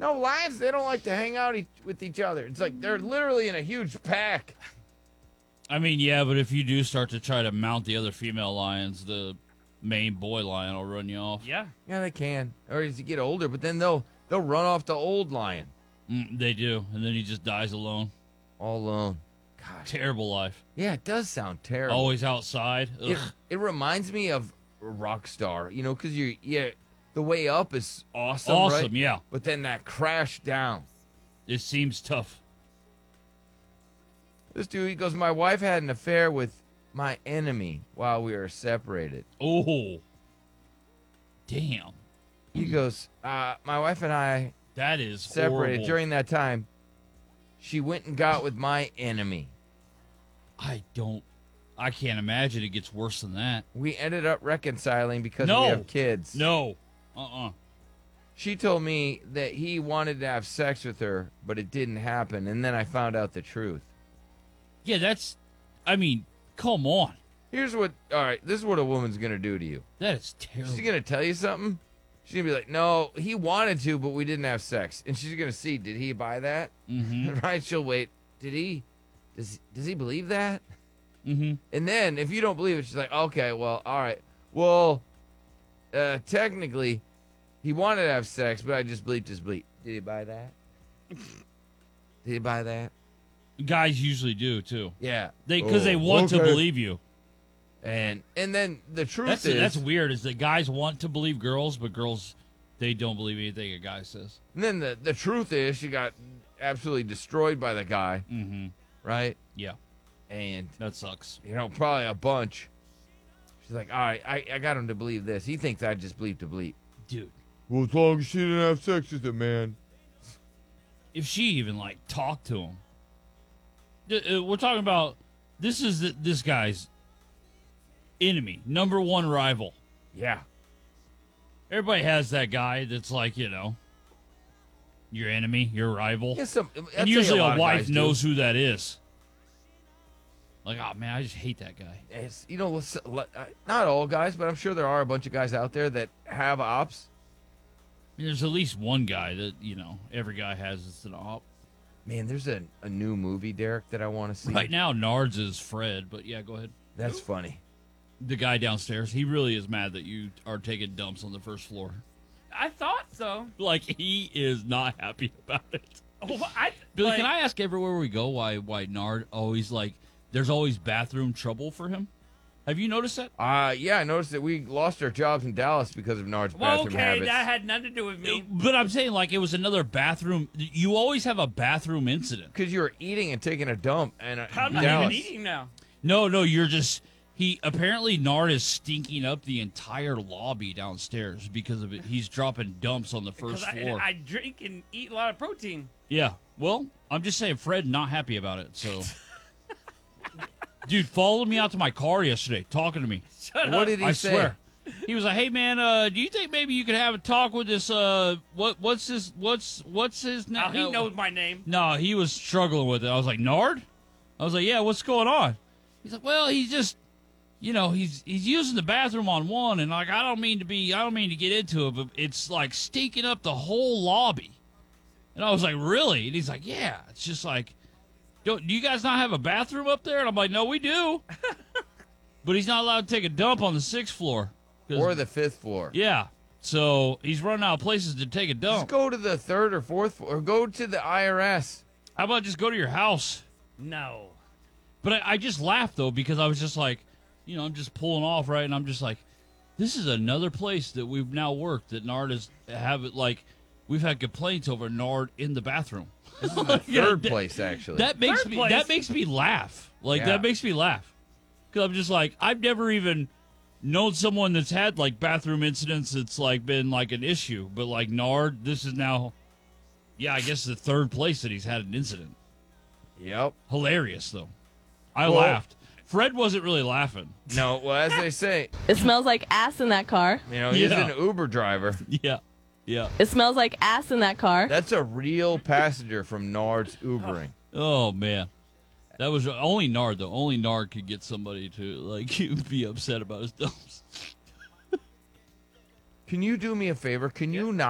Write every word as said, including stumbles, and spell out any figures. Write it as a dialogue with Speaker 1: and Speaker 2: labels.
Speaker 1: No, lions, they don't like to hang out e- with each other. It's like they're literally in a huge pack.
Speaker 2: I mean, yeah, but if you do start to try to mount the other female lions, the main boy lion will run you off.
Speaker 3: Yeah.
Speaker 1: Yeah, they can. Or as you get older, but then they'll they'll run off the old lion.
Speaker 2: Mm, they do, and then he just dies alone.
Speaker 1: All alone. Gosh.
Speaker 2: Terrible life.
Speaker 1: Yeah, it does sound terrible.
Speaker 2: Always outside. Ugh.
Speaker 1: It, it reminds me of Rockstar, you know, because you yeah, the way up is awesome,
Speaker 2: Awesome,
Speaker 1: right?
Speaker 2: yeah.
Speaker 1: But then that crash down.
Speaker 2: It seems tough.
Speaker 1: This dude, he goes, my wife had an affair with my enemy while we were separated.
Speaker 2: Oh. Damn.
Speaker 1: He goes, uh, my wife and I
Speaker 2: That is
Speaker 1: separated.
Speaker 2: horrible.
Speaker 1: During that time, she went and got with my enemy.
Speaker 2: I don't. I can't imagine it gets worse than that.
Speaker 1: We ended up reconciling because
Speaker 2: No.
Speaker 1: we have kids.
Speaker 2: No. Uh-uh.
Speaker 1: She told me that he wanted to have sex with her, but it didn't happen, and then I found out the truth.
Speaker 2: Yeah, that's. I mean, come on.
Speaker 1: Here's what, all right, this is what a woman's going to do to you.
Speaker 2: That is terrible.
Speaker 1: She's going to tell you something. She's going to be like, no, he wanted to, but we didn't have sex. And she's going to see, did he buy that?
Speaker 2: Mm-hmm.
Speaker 1: Right? She'll wait. Did he? Does, does he believe that?
Speaker 2: Mm-hmm.
Speaker 1: And then if you don't believe it, she's like, okay, well, all right. Well, uh, technically, he wanted to have sex, but I just bleeped his bleep. Did he buy that? Did he buy that?
Speaker 2: Guys usually do, too.
Speaker 1: Yeah.
Speaker 2: They Because they
Speaker 1: Oh,
Speaker 2: want to
Speaker 1: okay.
Speaker 2: believe you.
Speaker 1: And and then the truth
Speaker 2: That's,
Speaker 1: is...
Speaker 2: that's weird, is that guys want to believe girls, but girls, they don't believe anything a guy says.
Speaker 1: And then the, the truth is she got absolutely destroyed by the guy,
Speaker 2: Mm-hmm.
Speaker 1: right?
Speaker 2: Yeah,
Speaker 1: And,
Speaker 2: that sucks.
Speaker 1: you know, probably a bunch. She's like, all right, I, I got him to believe this. He thinks I just bleep to bleep.
Speaker 2: Dude.
Speaker 1: Well, as long as she didn't have sex with him, man.
Speaker 2: If she even, like, talked to him. Th- uh, We're talking about, this is the, this guy's enemy, number one rival.
Speaker 1: Yeah.
Speaker 2: Everybody has that guy that's like, you know, your enemy, your rival.
Speaker 1: Yeah, some,
Speaker 2: and usually a, wife knows who that is. Like, oh, man, I just hate that guy.
Speaker 1: It's, you know, let's- let- uh, not all guys, but I'm sure there are a bunch of guys out there that have ops.
Speaker 2: There's at least one guy that, you know, every guy has as an op.
Speaker 1: Man, there's a, a new movie, Derek, that I want to see.
Speaker 2: Right now, Nards is Fred, but yeah, go ahead.
Speaker 1: That's funny.
Speaker 2: The guy downstairs, he really is mad that you are taking dumps on the first floor.
Speaker 3: I thought so.
Speaker 2: Like, he is not happy about it.
Speaker 3: Oh, I,
Speaker 2: Billy,
Speaker 3: like,
Speaker 2: can I ask everywhere we go why why Nard always, like, there's always bathroom trouble for him? Have you noticed that?
Speaker 1: Uh, yeah, I noticed that we lost our jobs in Dallas because of Nard's
Speaker 3: Well,
Speaker 1: bathroom
Speaker 3: okay,
Speaker 1: habits.
Speaker 3: that had nothing to do with me.
Speaker 2: But I'm saying, like, it was another bathroom. You always have a bathroom incident.
Speaker 1: Because you were eating and taking a dump. And uh,
Speaker 3: I'm
Speaker 1: in
Speaker 3: not
Speaker 1: Dallas.
Speaker 3: even eating now.
Speaker 2: No, no, you're just. He apparently Nard is stinking up the entire lobby downstairs because of it. He's dropping dumps on the first
Speaker 3: Because I,
Speaker 2: floor.
Speaker 3: I drink and eat a lot of protein.
Speaker 2: Yeah. Well, I'm just saying, Fred not happy about it. So, dude, followed me out to my car yesterday, talking to me.
Speaker 3: Shut
Speaker 1: What
Speaker 3: up.
Speaker 1: did he
Speaker 2: I
Speaker 1: say?
Speaker 2: swear. He was like, "Hey man, uh, do you think maybe you could have a talk with this? Uh, what what's his what's what's his name?
Speaker 3: Oh, he knows my name.
Speaker 2: No, he was struggling with it. I was like, Nard? I was like, yeah, what's going on? He's like, well, he's just, you know, he's he's using the bathroom on one, and like, I don't mean to be, I don't mean to get into it, but it's like stinking up the whole lobby. And I was like, really? And he's like, yeah, it's just like, don't do you guys not have a bathroom up there? And I'm like, no, we do. But he's not allowed to take a dump on the sixth floor. 'Cause-
Speaker 1: Or the fifth floor.
Speaker 2: yeah. So he's running out of places to take a
Speaker 1: Just
Speaker 2: dump.
Speaker 1: go to the third or fourth floor. Or go to the I R S.
Speaker 2: How about just go to your house?
Speaker 3: No.
Speaker 2: But I, I just laughed, though, because I was just like, you know, I'm just pulling off, right? And I'm just like, this is another place that we've now worked that Nard has have it, like, we've had complaints over Nard in the bathroom.
Speaker 1: This is the
Speaker 2: Yeah,
Speaker 1: third
Speaker 2: that-
Speaker 1: place, actually.
Speaker 2: That makes
Speaker 3: Third
Speaker 2: me
Speaker 3: place.
Speaker 2: that makes me laugh. Like,
Speaker 1: Yeah.
Speaker 2: that makes me laugh. Because I'm just like, I've never even known someone that's had, like, bathroom incidents that's, like, been, like, an issue. But, like, Nard, this is now, yeah, I guess the third place that he's had an incident.
Speaker 1: Yep.
Speaker 2: Hilarious, though. I
Speaker 1: Well-
Speaker 2: laughed. Fred wasn't really laughing.
Speaker 1: No, well, as they say,
Speaker 4: It smells like ass in that car.
Speaker 1: you know, he's
Speaker 2: Yeah.
Speaker 1: an Uber driver.
Speaker 2: Yeah. Yeah.
Speaker 4: It smells like ass in that car.
Speaker 1: That's a real passenger from Nard's Ubering.
Speaker 2: Oh man, that was only Nard though. Only Nard could get somebody to like be upset about his dumps.
Speaker 1: Can you do me a favor? Can you not?